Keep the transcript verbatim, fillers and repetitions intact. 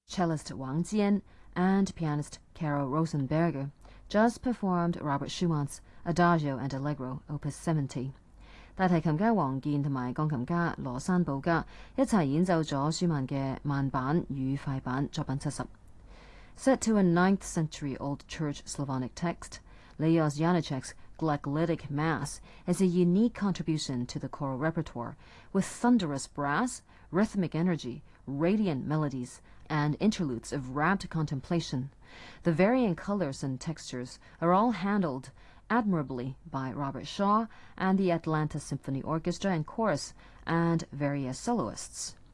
cellist Wang Jian, and pianist Carol Rosenberger just performed Robert Schumann's Adagio and Allegro, Opus seventy。大提琴家黃健同埋鋼琴家羅山寶家一齊演奏咗舒曼嘅慢板與快板作品七十。Set to a ninth century-old Church Slavonic text, Leos Janáček's Glagolitic Mass is a unique contribution to the choral repertoire, with thunderous brass, rhythmic energy, radiant melodies, and interludes of rapt contemplation. The varying colors and textures are all handled admirably by Robert Shaw and the Atlanta Symphony Orchestra and Chorus, and various soloists.